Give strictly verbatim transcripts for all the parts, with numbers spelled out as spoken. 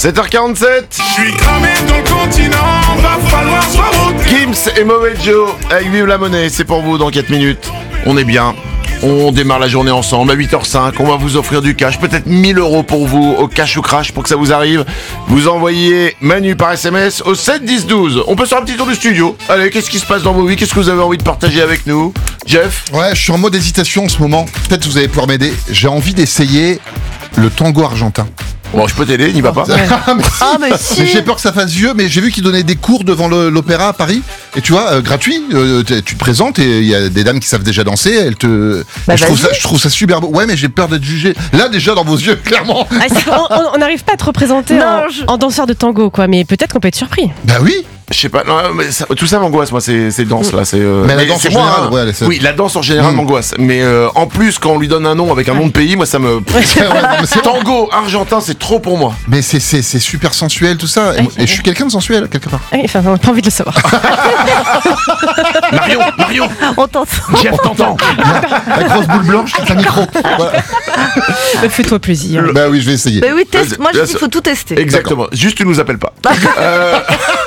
sept heures quarante-sept. Je suis cramé dans le continent, va falloir se remonter. Gims et Mauvais Joe avec Vive la Monnaie, c'est pour vous dans quatre minutes. On est bien. On démarre la journée ensemble à huit heures cinq. On va vous offrir du cash, peut-être mille euros pour vous, au cash ou crash pour que ça vous arrive. Vous envoyez Manu par S M S au sept dix douze. On peut faire un petit tour du studio. Allez, qu'est-ce qui se passe dans vos vies? Qu'est-ce que vous avez envie de partager avec nous? Jeff? Ouais, je suis en mode hésitation en ce moment. Peut-être que vous allez pouvoir m'aider. J'ai envie d'essayer le tango argentin. Bon, je peux t'aider, n'y va pas. Ouais. mais si. Ah, mais si. Mais j'ai peur que ça fasse vieux, mais j'ai vu qu'ils donnaient des cours devant le, l'opéra à Paris. Et tu vois, euh, gratuit, euh, tu te présentes et il y a des dames qui savent déjà danser. Elles te. Bah, je, trouve vas-y. ça, je trouve ça super beau. Ouais, mais j'ai peur d'être jugé. Là, déjà, dans vos yeux, clairement. Ah, c'est- on- on n'arrive pas à te représenter Non, en, je- en danseur de tango, quoi. Mais peut-être qu'on peut être surpris. Bah oui. Je sais pas, non, mais ça- tout ça m'angoisse, moi, ces, ces danses là. C'est, euh, Mais la danse c'est en moi, général, hein. ouais, c'est- Oui, la danse en général Mm. m'angoisse. Mais euh, en plus, quand on lui donne un nom avec un nom de pays, moi ça me. Ouais, non, mais c'est- Tango argentin, c'est trop pour moi. Mais c'est, c'est, c'est super sensuel, tout ça. Et, Ouais. et je suis quelqu'un de sensuel, quelque part. Ah oui, Enfin, on n'a pas envie de le savoir. Marion, Marion, On t'entend. Jeff t'entend. La grosse boule blanche, c'est un micro. Voilà. Mais Fais-toi plaisir. Bah oui, je vais essayer. Mais oui, teste. Moi, je Là, dis qu'il c'est- faut tout tester. Exactement. Juste, tu nous appelles pas. euh...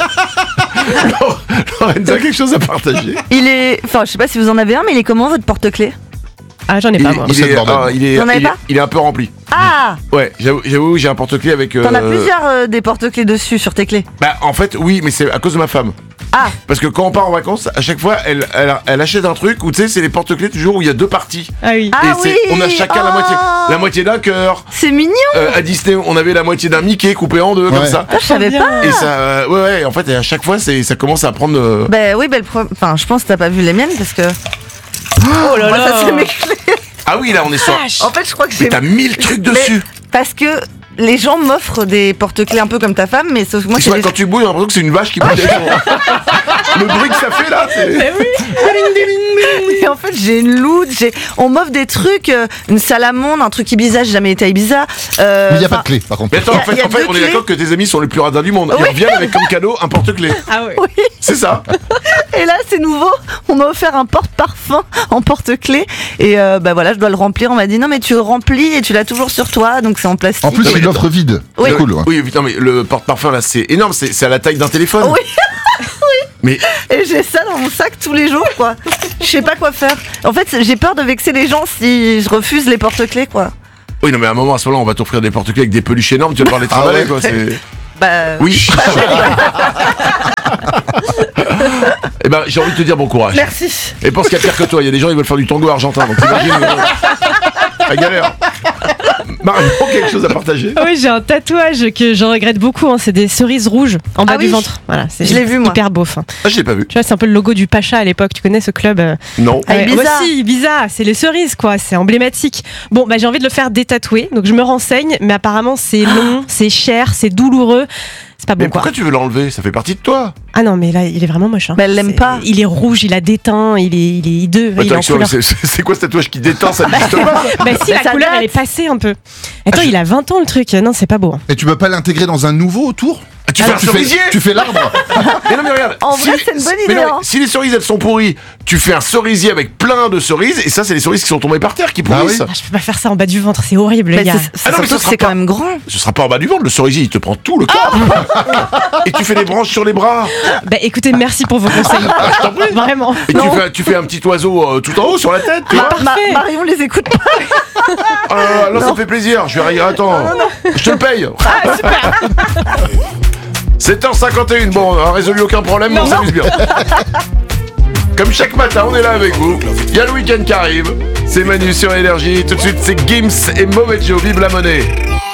Lorenza, quelque chose à partager? Il est. Enfin, je sais pas si vous en avez un, mais il est comment votre porte-clés? Ah, j'en ai Il, pas, moi. il C'est est, le bordel. ah, il est, Vous en avez il est- pas il est un peu rempli. Ah Ouais, j'avoue, j'avoue j'ai un porte-clés avec. euh, T'en as plusieurs euh, des porte-clés dessus sur tes clés. Bah, en fait, oui, mais c'est à cause de ma femme. Ah Parce que quand on part en vacances, à chaque fois, elle, elle, elle achète un truc où tu sais, c'est les porte-clés toujours où il y a deux parties. Ah oui. Ah Et c'est- oui on a chacun la Oh moitié, la moitié d'un cœur. C'est mignon. Euh, à Disney, on avait la moitié d'un Mickey coupé en deux comme Ouais. ça. Ah, je savais bien. pas. Et ça, euh, ouais, ouais. En fait, et à chaque fois, c'est, ça commence à prendre. euh, Bah oui, bah le pro- Enfin, je pense que t'as pas vu les miennes parce que. Oh là Moi, là. ça c'est mes clés. Ah oui, là, on est sur. En fait, je crois que Mais j'ai. t'as mille trucs Mais- dessus. Parce que les gens m'offrent des porte-clés un peu comme ta femme, mais sauf que moi, Tu c'est vois, des... quand tu bouilles, on a l'impression que c'est une vache qui protège. Le bruit que ça fait là, c'est. Et en fait, j'ai une loot, j'ai... on m'offre des trucs, euh, une salamandre, un truc Ibiza, j'ai jamais été à Ibiza. Euh, Mais il n'y a pas enfin, de clé, par contre. Mais attends, Y a- en fait, y a en fait deux on est clés. d'accord que tes amis sont les plus radins du monde. Ils Oui. reviennent avec comme cadeau un porte-clés. Ah oui. Oui. C'est ça. Et là, c'est nouveau. On m'a offert un porte-parfum en porte-clés. Et euh, bah voilà, je dois le remplir. On m'a dit non, mais tu le remplis et tu l'as toujours sur toi, donc c'est en plastique. En plus, Non, c'est mais une offre vide. Oui. C'est cool, ouais. Oui, putain, mais le porte-parfum là, c'est énorme. C'est, c'est à la taille d'un téléphone. Oui. Mais Et j'ai ça dans mon sac tous les jours, quoi. Je sais pas quoi faire. En fait, j'ai peur de vexer les gens si je refuse les porte-clés, quoi. oui, non, mais à un moment, à ce moment-là, on va t'offrir des porte-clés avec des peluches énormes. Tu vas devoir les travailler, ouais. quoi. C'est... Bah. Oui. Eh ben, j'ai envie de te dire bon courage. Merci. Et pense qu'il y a pire que toi. Il y a des gens qui veulent faire du tango argentin. Donc t'imagines euh, la galère. Marion, quelque chose à partager? Ah oui, j'ai un tatouage que je regrette beaucoup. Hein. C'est des cerises rouges en bas Ah du oui. ventre. Voilà, c'est Je l'ai vu, moi. hyper beau. Fin. Ah, je l'ai pas vu. Tu vois, c'est un peu le logo du Pacha à l'époque. Tu connais ce club euh, Non. Ah, Ibiza. moi aussi, Ibiza, c'est les cerises, quoi. C'est emblématique. Bon, bah, j'ai envie de le faire détatouer. Donc, je me renseigne. Mais apparemment, c'est long, c'est cher, c'est douloureux. C'est pas Mais bon, quoi. pourquoi tu veux l'enlever? Ça fait partie de toi. Ah non, mais là, il est vraiment moche. Hein. Mais elle l'aime C'est- pas. Il est rouge, il a déteint, il est, il est hideux. il est en Attention, couleur. c'est, c'est, c'est quoi ce tatouage qui déteint? Ça n'existe pas. Bah si, Bah, la ça couleur, date. elle est passée un peu. Attends, il a vingt ans le truc. Non, c'est pas beau. Hein. Et tu peux pas l'intégrer dans un nouveau autour? Ah, tu fais un tu, cerisier. fais, tu fais l'arbre. Mais non, mais regarde. En vrai, c'est une bonne mais idée, non, mais hein. si les cerises elles sont pourries, tu fais un cerisier avec plein de cerises, et ça, c'est les cerises qui sont tombées par terre qui Bah pourrissent. oui. Ah, je peux pas faire ça en bas du ventre, c'est horrible, Bah, les gars. c'est, c'est Ah non, mais surtout ce que sera c'est pas- quand même grand. Ce sera pas en bas du ventre, le cerisier il te prend tout le corps. Et tu fais des branches sur les bras. Bah écoutez, merci pour vos conseils. Vraiment. Et tu fais, tu fais un petit oiseau euh, tout en haut sur la tête, tu vois. Ma- Marion les écoute pas. Ah, là, là, ça me fait plaisir. Je vais rire. Attends, je te le paye. sept heures cinquante et un. Bon, on a résolu aucun problème, mais on s'amuse bien. Comme chaque matin, on est là avec vous. Il y a le week-end qui arrive. C'est Manu sur Énergie. Tout de suite, c'est Gims et Mauvais Joe. Vive la monnaie.